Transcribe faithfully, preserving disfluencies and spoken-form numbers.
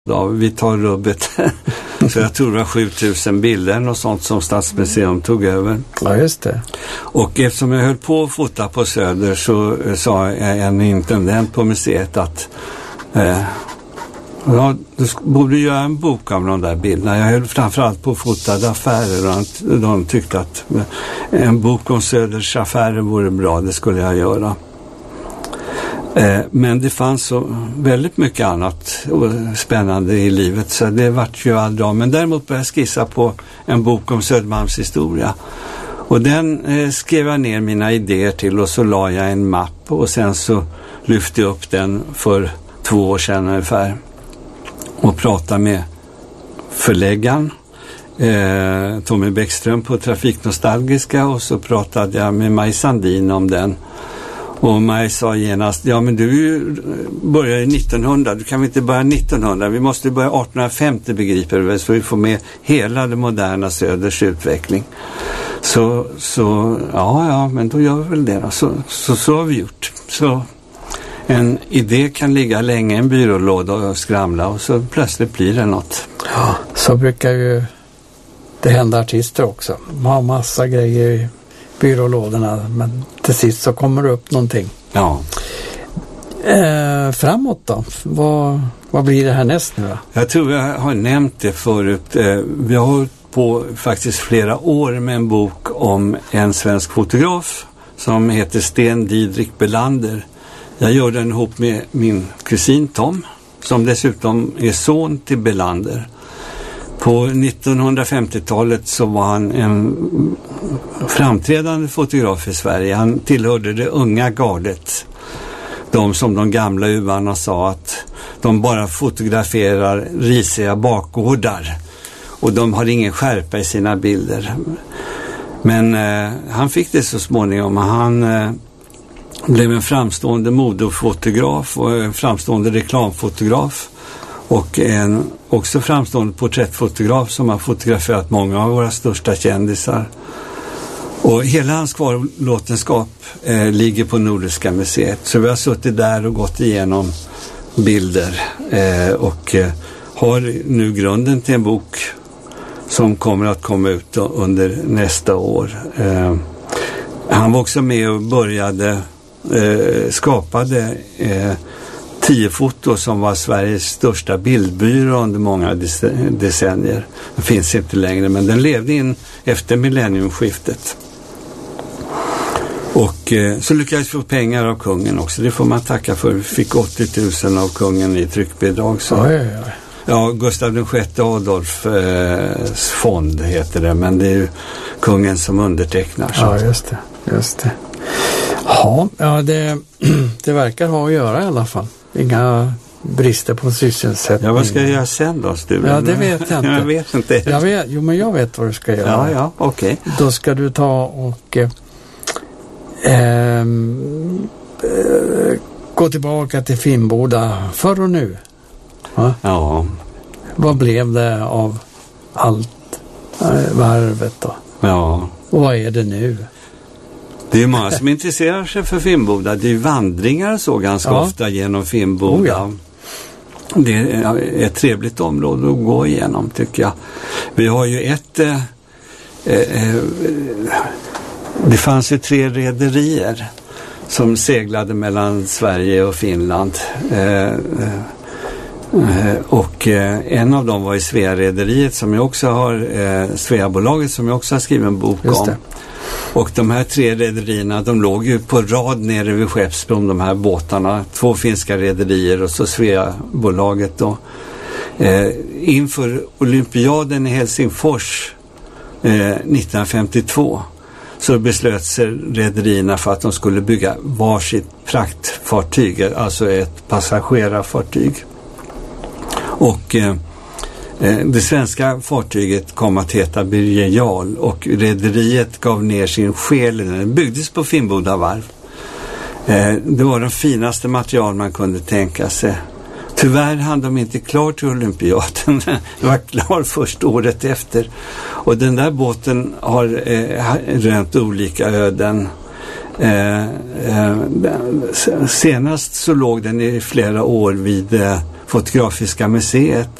Ja, vi tar rubbet. Så jag tror det var sjutusen bilder och sånt som Stadsmuseum tog över. Ja, just det. Och eftersom jag höll på att fota på Söder så sa en intendent på museet att eh, ja, du borde göra en bok av de där bilderna. Jag höll framförallt på fotade affärer och de tyckte att en bok om Söders affärer vore bra, det skulle jag göra. Men det fanns så väldigt mycket annat spännande i livet så det vart ju aldrig av. Men däremot började jag skissa på en bok om Södermalms historia. Och den eh, skrev jag ner mina idéer till och så la jag en mapp och sen så lyfte jag upp den för två år sedan ungefär och pratade med förläggaren eh, Tommy Bäckström på Trafiknostalgiska och så pratade jag med Maj Sandin om den. Och Maj sa genast, ja men du börjar i nittonhundra, du kan vi inte börja nittonhundra, vi måste börja artonhundrafemtio begriper du väl, så vi får med hela det moderna Söders utveckling. Så, så ja, ja, men då gör vi väl det då. Så, så, så har vi gjort. Så en idé kan ligga länge i en byrålåda och skramla och så plötsligt blir det något. Ja, så brukar ju det hända artister också. De har massa grejer i byrålådorna, men till sist så kommer det upp någonting. Ja. Eh, framåt då? Vad, vad blir det här näst nu då? Jag tror jag har nämnt det förut. Eh, vi har hållit på faktiskt flera år med en bok om en svensk fotograf som heter Sten Didrik Belander. Jag gör den ihop med min kusin Tom, som dessutom är son till Belander. På nittonhundrafemtiotalet så var han en framträdande fotograf i Sverige. Han tillhörde det unga gardet. De som de gamla uvarna sa att de bara fotograferar risiga bakgårdar. Och de har ingen skärpa i sina bilder. Men eh, han fick det så småningom. Han eh, blev en framstående modefotograf och en framstående reklamfotograf. Och en också framstående porträttfotograf som har fotograferat många av våra största kändisar. Och hela hans kvarlåtenskap eh, ligger på Nordiska museet. Så vi har suttit där och gått igenom bilder. Eh, och eh, har nu grunden till en bok som kommer att komma ut under nästa år. Eh, han var också med och började, eh, skapade eh, tio foto som var Sveriges största bildbyrå under många decennier. Den finns inte längre, men den levde in efter millenniumskiftet. Och eh, så lyckades vi få pengar av kungen också. Det får man tacka för. Vi fick åttio tusen av kungen i tryckbidrag. Så. Oj, oj, oj. Ja, Gustav den sjätte Adolfs eh, fond heter det, men det är ju kungen som undertecknar. Så. Ja, just det. Just det. Ja, ja det, det verkar ha att göra i alla fall. Inga brister på sysselsättning. Ja, vad ska jag göra sen då, Sture? Ja, det vet jag inte. Jag vet inte. Jag vet, jo, men jag vet vad du ska göra. Ja, ja, okej. Okay. Då ska du ta och eh, eh, gå tillbaka till Finnboda förr och nu. Va? Ja. Vad blev det av allt eh, varvet då? Ja. Och vad är det nu? Det är många som intresserar sig för Finnboda. Det är vandringar så ganska ja. ofta genom Finnboda. Oh ja. Det är ett trevligt område att gå igenom tycker jag. Vi har ju ett... Eh, eh, det fanns ju tre rederier som seglade mellan Sverige och Finland. Eh, eh, och eh, en av dem var i Svea-rederiet som jag också har... Eh, Svea-bolaget som jag också har skrivit en bok Just om. det. Och de här tre rederierna, de låg ju på rad nere vid Skeppsbron, de här båtarna. Två finska rederier och så Svea-bolaget då. Eh, inför olympiaden i Helsingfors eh, nittonhundrafemtiotvå så beslöt sig rederierna för att de skulle bygga varsitt praktfartyg, alltså ett passagerarfartyg. Och... Eh, Det svenska fartyget kom att heta Birger Jarl och rederiet gav ner sin själ. Den byggdes på Finnboda varv. Det var den finaste material man kunde tänka sig. Tyvärr hann de inte klar till olympiaden. Det var klar först året efter. Och den där båten har rönt olika öden. Senast så låg den i flera år vid Fotografiska museet